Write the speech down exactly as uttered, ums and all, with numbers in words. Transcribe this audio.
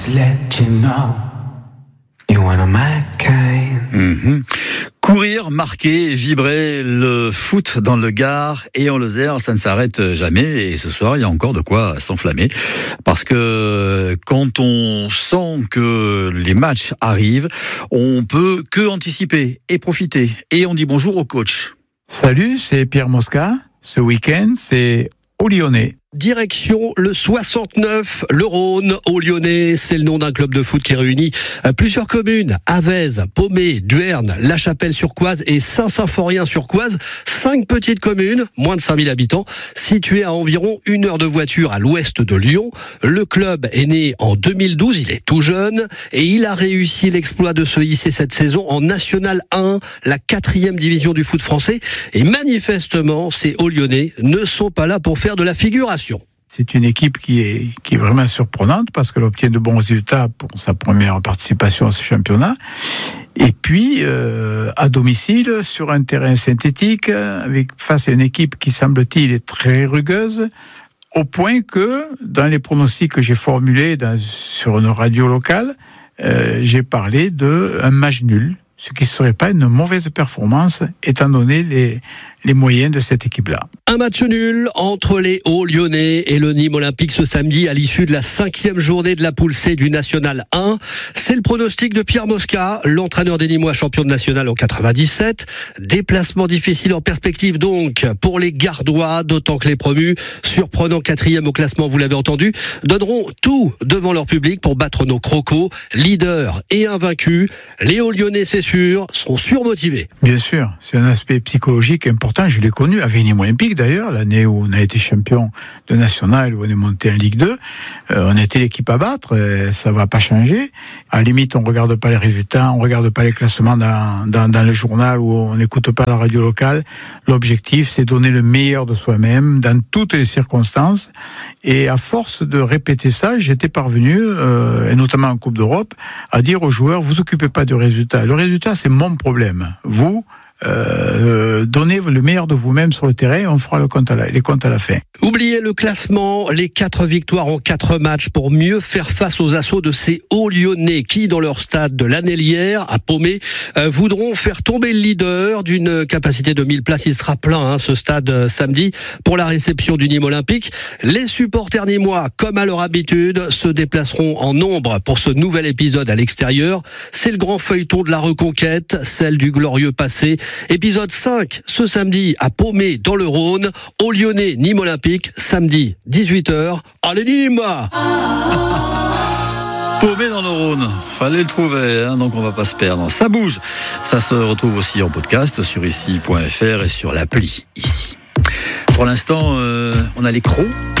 just let you know you're one of my kind. Mm-hmm. Courir, marquer, vibrer, le foot dans le Gard et en Lozère, ça ne s'arrête jamais. Et ce soir, il y a encore de quoi s'enflammer. Parce que quand on sent que les matchs arrivent, on peut que anticiper et profiter. Et on dit bonjour au coach. Salut, c'est Pierre Mosca. Ce week-end, c'est au Lyonnais. Direction le soixante-neuf, le Rhône, au Lyonnais. C'est le nom d'un club de foot qui réunit plusieurs communes. Avez, Paumé, Duerne, La Chapelle-sur-Coise et Saint-Symphorien-sur-Coise. Cinq petites communes, moins de cinq mille habitants, situées à environ une heure de voiture à l'ouest de Lyon. Le club est né en deux mille douze, il est tout jeune et il a réussi l'exploit de se hisser cette saison en National un, la quatrième division du foot français. Et manifestement, ces Hauts-Lyonnais ne sont pas là pour faire de la figuration. C'est une équipe qui est, qui est vraiment surprenante parce qu'elle obtient de bons résultats pour sa première participation à ce championnat. Et puis, euh, à domicile, sur un terrain synthétique, avec, face à une équipe qui, semble-t-il, est très rugueuse, au point que, dans les pronostics que j'ai formulés dans, sur une radio locale, euh, j'ai parlé d'un match nul, ce qui ne serait pas une mauvaise performance, étant donné les, les moyens de cette équipe-là. Un match nul entre les Hauts-Lyonnais et le Nîmes Olympique ce samedi à l'issue de la cinquième journée de la poule C du National un. C'est le pronostic de Pierre Mosca, l'entraîneur des Nîmois champion de National en quatre-vingt-dix-sept. Déplacement difficile en perspective donc pour les Gardois, d'autant que les promus, surprenant quatrième au classement, vous l'avez entendu, donneront tout devant leur public pour battre nos crocos, leaders et invaincus. Les Hauts-Lyonnais, c'est sûr, seront surmotivés. Bien sûr, c'est un aspect psychologique important, je l'ai connu avec Nîmes Olympique d'ailleurs, l'année où on a été champion de National, où on est monté en Ligue deux, euh, on était l'équipe à battre, euh, ça va pas changer. À la limite, on regarde pas les résultats, on regarde pas les classements dans, dans, dans le journal ou on n'écoute pas la radio locale. L'objectif, c'est donner le meilleur de soi-même dans toutes les circonstances. Et à force de répéter ça, j'étais parvenu, euh, et notamment en Coupe d'Europe, à dire aux joueurs, vous occupez pas du résultat. Le résultat, c'est mon problème. Vous, Euh, donnez le meilleur de vous-même sur le terrain et on fera le compte à la, les comptes à la fin. Oubliez le classement, les quatre victoires en quatre matchs pour mieux faire face aux assauts de ces Hauts-Lyonnais qui, dans leur stade de l'Annelière, à Paumé, euh, voudront faire tomber le leader d'une capacité de mille places. Il sera plein, hein, ce stade euh, samedi, pour la réception du Nîmes Olympique. Les supporters nîmois, comme à leur habitude, se déplaceront en nombre pour ce nouvel épisode à l'extérieur. C'est le grand feuilleton de la reconquête, celle du glorieux passé. Épisode cinq, ce samedi à Paumé dans le Rhône, au Lyonnais Nîmes Olympique, samedi dix-huit heures. Allez Nîmes! Paumé dans le Rhône, fallait le trouver, hein, donc on va pas se perdre. Ça bouge, ça se retrouve aussi en podcast sur ici point f r et sur l'appli ici. Pour l'instant, euh, on a les crocs.